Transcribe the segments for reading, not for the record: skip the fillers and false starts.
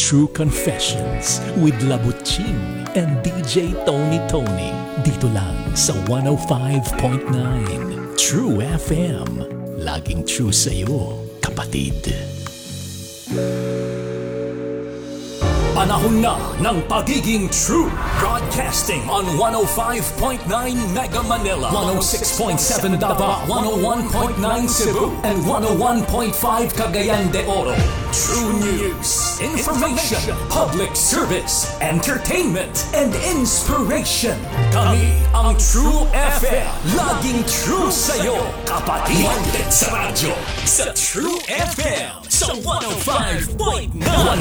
True Confessions with Labuching and DJ Tony Tony. Dito lang sa 105.9 True FM. Laging true sa'yo, kapatid. Panahon na ng pagiging true. Broadcasting on 105.9 Mega Manila, 106.7 Davao, 101.9 Cebu, and 101.5 Cagayan de Oro. True news, information, public service, entertainment, and inspiration. Kami ang True FM. Laging true sa'yo, kapatid. Wanted sa radyo, sa True FM, sa 105.9.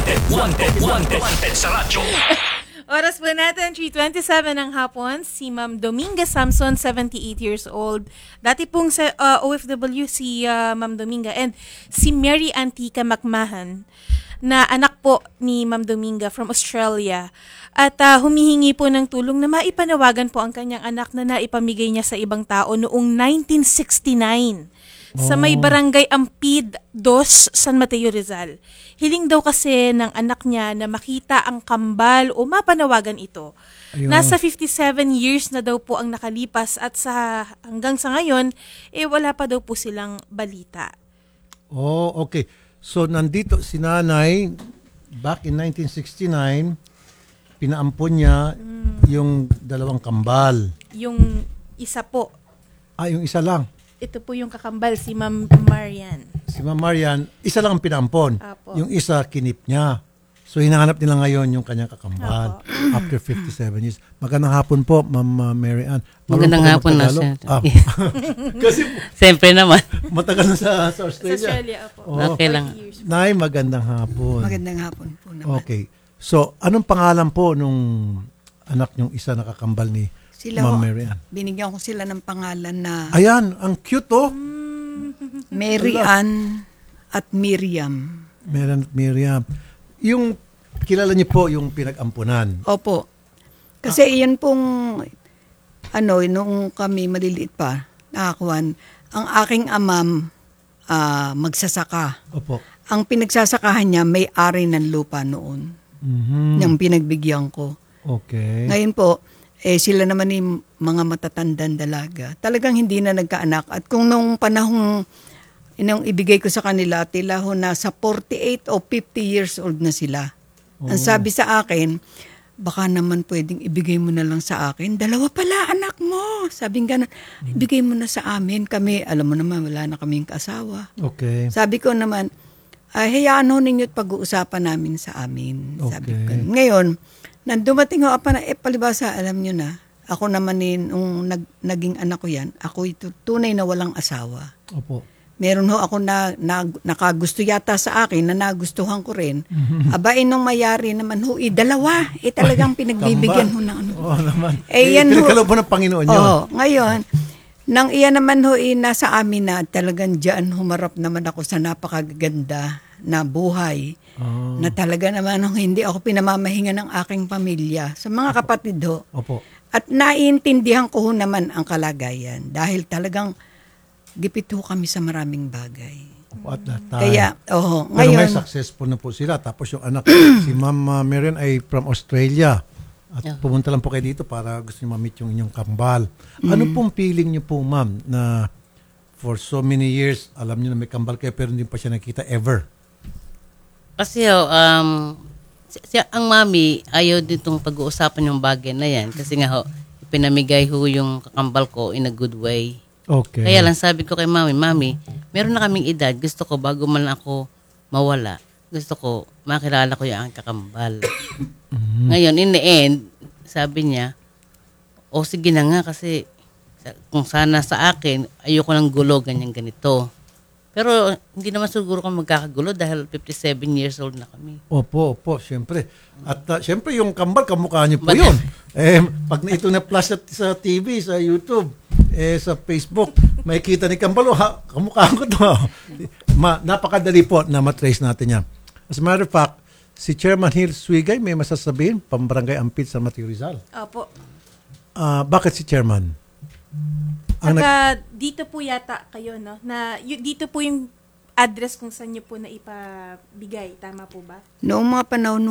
Wanted sa radyo. Oras po natin, 3:27 ng hapon. Si Ma'am Dominga Samson, 78 years old. Dati pong sa OFW si Ma'am Dominga. And si Mary Antica McMahon, na anak po ni Ma'am Dominga from Australia. At humihingi po ng tulong na maipanawagan po ang kanyang anak na naipamigay niya sa ibang tao noong 1969. Sa may barangay Ampid 2, San Mateo, Rizal. Hiling daw kasi ng anak niya na makita ang kambal o mapanawagan ito. Ayun. Nasa 57 years na daw po ang nakalipas at hanggang sa ngayon, wala pa daw po silang balita. Oh, okay. So nandito si nanay, back in 1969, pinaampon niya yung dalawang kambal. Yung isa po. Yung isa lang. Ito po yung kakambal, si Ma'am Marian. Si Ma'am Marian, isa lang ang pinampon. Apo. Yung isa, kinip niya. So, hinahanap nila ngayon yung kanyang kakambal. Apo. After 57 years. Magandang hapon po, Ma'am Mary Ann. Magandang hapon na siya. Kasi Siyempre naman. matagal na sa Australia. Sa Australia, apo. Okay lang. Nay, magandang hapon. Magandang hapon po naman. Okay. So, anong pangalan po nung anak niyong isa na kakambal ni Sila Ma'am Mary Ann? Binigyan ko sila ng pangalan na Ayan, ang cute oh. Mary Ann at Miriam. Meron at Miriam. Yung kilala niyo po yung pinag-ampunan. Opo. Kasi iyan pong, nung kami maliliit pa, nakakuan, ang aking amam magsasaka. Opo. Ang pinagsasakahan niya, may-ari ng lupa noon. Yung pinagbigyan ko. Okay. Ngayon po, sila naman ni mga matatandang dalaga. Talagang hindi na nagkaanak. At kung nung panahong inang ibigay ko sa kanila, tila ho nasa 48 o 50 years old na sila. Ang sabi sa akin, baka naman pwedeng ibigay mo na lang sa akin. Dalawa pala anak mo. Sabing gano'n, ibigay mo na sa amin. Kami, alam mo naman, wala na kaming kasawa. Okay. Sabi ko naman, hayaan ho ninyo't pag-uusapan namin sa amin. Sabi ko. Okay. Ngayon, nang dumating ho, palibasa, alam nyo na, ako naman nung naging anak ko yan, ako ito tunay na walang asawa. Opo. Meron ho ako na nakagusto yata sa akin, na nagustuhan ko rin. Abain nung mayari naman ho, dalawa. Talagang pinagbibigyan ho ng ano. Oo naman. Yan ho. Pinagkaloob po ng Panginoon yun. Oo, ngayon, nang iyan naman ho, nasa amin na talagang dyan humarap naman ako sa napakaganda na buhay. Na talaga naman hindi ako pinamamahinga ng aking pamilya. Sa mga kapatid ho. Opo. At naiintindihan ko ho naman ang kalagayan. Dahil talagang gipit ho kami sa maraming bagay. Opo, at that time. Kaya, Pero ngayon, may successful na po sila. Tapos yung anak, si Ma'am Marian ay from Australia. At pumunta lang po kayo dito para gusto niyo ma-meet yung inyong kambal. Ano pong feeling niyo po, ma'am, na for so many years, alam niyo na may kambal kayo pero hindi pa siya nakita ever? Kasi ang mami, ayaw ditong pag-uusapan yung bagay na yan. Kasi nga pinamigay yung kakambal ko in a good way. Okay. Kaya lang sabi ko kay mami, meron na kaming edad. Gusto ko, bago man ako mawala, gusto ko, makilala ko yung kakambal. Ngayon, in the end, sabi niya, sige na nga kasi kung sana sa akin, ayoko ng gulo, ganito. Pero hindi naman siguro kami magkakagulo dahil 57 years old na kami. Opo, syempre. At syempre yung kambal, kamukha niyo po yun. Pag ito na-flash sa TV, sa YouTube, sa Facebook, makikita ni kambal, kamukha ko to. Napakadali po na matrace natin yan. As a matter of fact, si Chairman Hill Swigay may masasabihin, Pambarangay Ampid sa Mateo Rizal. Opo. Bakit si Chairman? Saka dito po yata kayo, no? Na dito po yung address kung saan nyo po na ipabigay. Tama po ba? noong mga panahon